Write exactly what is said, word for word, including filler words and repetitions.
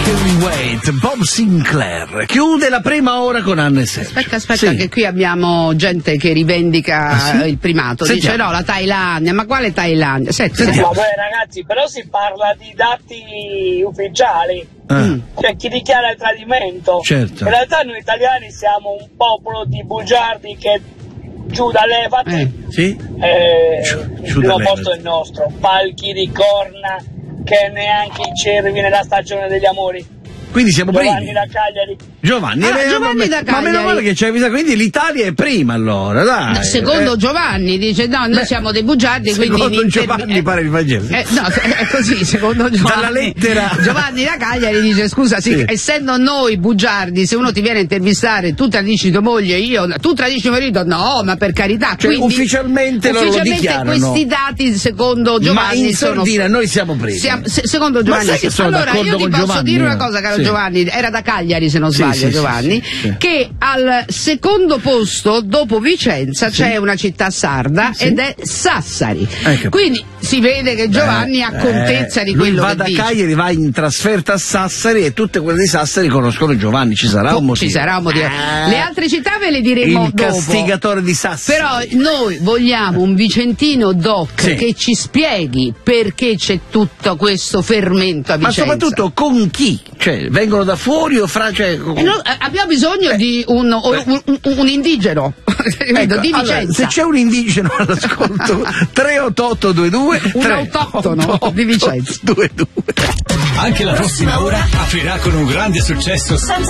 Heavyweight, Bob Sinclair chiude la prima ora con Anna e Sergio. Aspetta, aspetta, sì. che qui abbiamo gente che rivendica ah, sì? il primato. Sentiamo. Dice no, la Thailandia, ma quale Thailandia? Senti, Sentiamo. Vabbè ragazzi, però si parla di dati ufficiali. Ah. Cioè chi dichiara il tradimento. Certo. In realtà noi italiani siamo un popolo di bugiardi che giù da levati. Eh. Sì? Eh, Giù- il giù primo da posto è levati. il nostro. Palchi di corna che neanche i cervi nella stagione degli amori. Quindi siamo Giovanni primi. da Cagliari. Giovanni, Ah, eh, Giovanni ma, da ma Cagliari. meno male che ci hai avvisato, quindi l'Italia è prima allora, dai. no, secondo eh. Giovanni dice no, noi Beh, siamo dei bugiardi, quindi secondo in Giovanni termini- pare di Vangelo. Eh, no, è così, secondo Giovanni. Dalla lettera. Giovanni da Cagliari dice scusa, sì, Sì. essendo noi bugiardi, se uno ti viene a intervistare, tu tradisci tua moglie, io, tu tradisci tuo marito, no, ma per carità. Cioè, quindi, ufficialmente loro lo ufficialmente dichiarano. questi dati, secondo Giovanni, Ma in sono sordina noi siamo primi. Siamo- se- secondo Ma Giovanni, sai che sì. sono Allora d'accordo io ti con posso Giovanni, dire una io? cosa, caro Sì. Giovanni, era da Cagliari se non Sì, sbaglio, sì, sì, Giovanni, sì, sì. che al secondo posto dopo Vicenza Sì. c'è una città sarda Sì. ed è Sassari. Ecco. Quindi si vede che Giovanni Eh, ha contezza eh, di lui quello va che da dice. Cagliari, va in trasferta a Sassari e tutte quelle di Sassari conoscono Giovanni, ci sarà un Oh, motivo. ci sarà un motivo. Eh, Le altre città ve le diremo il dopo. castigatore di Sassari. Però noi vogliamo un Vicentino doc Sì. che ci spieghi perché c'è tutto questo fermento a Ma Vicenza. soprattutto con chi? Cioè, vengono da fuori o fra... Cioè, E noi, eh, abbiamo bisogno Beh, di un, un, un- un indigeno ecco, di allora, Vicenza. se c'è un indigeno all'ascolto, tre otto otto due due Un autoctono di Vicenza. due due. Anche la prossima ora aprirà con un grande successo